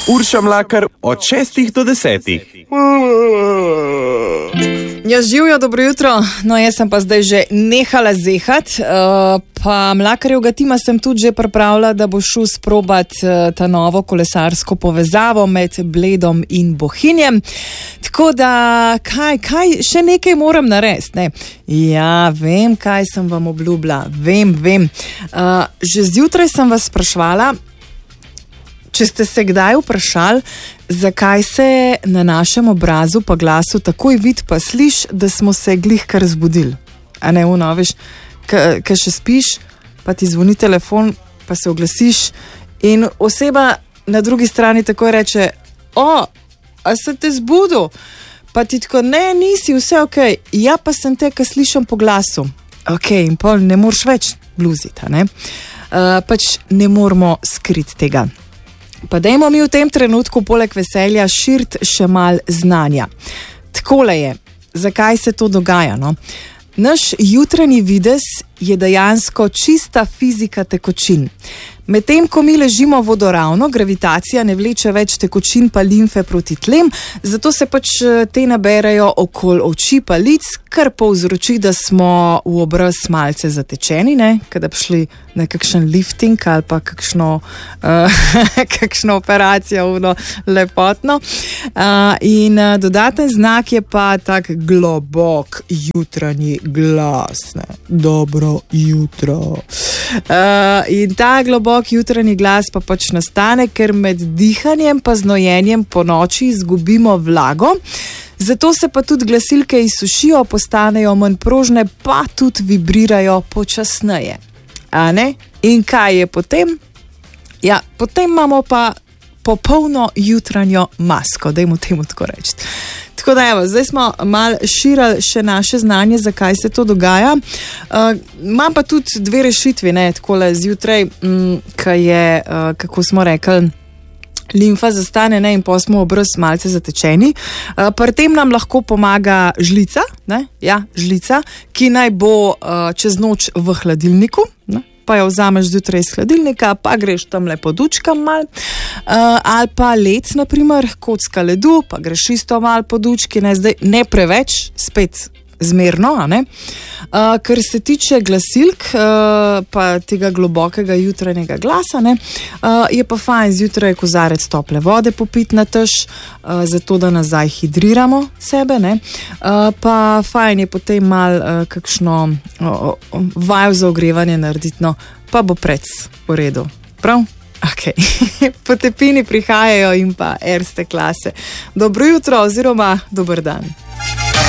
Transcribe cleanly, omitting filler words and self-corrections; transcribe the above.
Urša Mlakar od 6 do 10. Ja, živijo, dobro jutro. No, jaz sem pa zdaj že nehala zehat, pa Mlakarjevga tima sem tudi že pripravila, da bo šel sprobat ta novo kolesarsko povezavo med Bledom in Bohinjem. Tako da, kaj, še nekaj moram narediti, ne? Ja, vem, kaj sem vam obljubila, vem. Že zjutraj sem vas sprašvala, če ste se kdaj vprašali, zakaj se na našem obrazu pa glasu takoj vid pa sliš, da smo se glihkar zbudili. A ne, veš, ka še spiš, pa ti zvoni telefon, pa se oglasiš in oseba na drugi strani takoj reče, a se te zbudil? Pa ti tako, ne, nisi, vse okej. Ja, pa sem te, ka slišam po glasu. Okej, in pol ne moreš več bluziti, ne? Pač ne moramo skriti tega. Pa dajmo mi v tem trenutku poleg veselja širit še mal znanja. Takole je, zakaj se to dogaja, no? Naš jutranji videz je dejansko čista fizika tekočin. Medtem, ko mi ležimo vodoravno, gravitacija ne vleče več tekočin pa limfe proti tlem, zato se pač te naberajo okoli oči pa lic, kar povzroči, da smo v obraz malce zatečeni, ne? Kada bi šli na kakšen lifting ali pa kakšno operacijo lepotno. In dodaten znak je pa tak globok jutranji glas, ne? Dobro jutro. In ta globok jutranji glas pa pač nastane, ker med dihanjem pa znojenjem po noči izgubimo vlago, zato se pa tudi glasilke izsušijo, postanejo manj prožne, pa tudi vibrirajo počasneje. A ne? In kaj je potem? Ja, potem imamo pa popolno jutranjo masko, dajmo temu tako reči. Tako da evo, zdaj smo malo širili še naše znanje, zakaj se to dogaja. Imam pa tudi dve rešitvi, ne, takole zjutraj, kaj je, kako smo rekli, limfa zastane, ne, in pa smo obraz malce zatečeni. Pri tem nam lahko pomaga žlica, ne, ja, žlica, ki naj bo čez noč v hladilniku, ne, pa jo vzameš zjutraj iz hladilnika, pa greš tam le pod učkam mal, ali pa led, naprimer, kocka ledu, pa greš isto mal pod učki, ne, zdaj ne preveč, spet zmerno, a ne. Kar se tiče glasilk, pa tega globokega jutranjega glasa, ne, je pa fajn zjutraj kozarec tople vode popiti na tež, zato da nazaj hidriramo sebe, ne. Pa fajn je potem mal kakšno vajo za ogrevanje narediti, no, pa bo prec v redu. Prav? Ok. Potepini prihajajo in pa erste klase. Dobro jutro oziroma dober dan.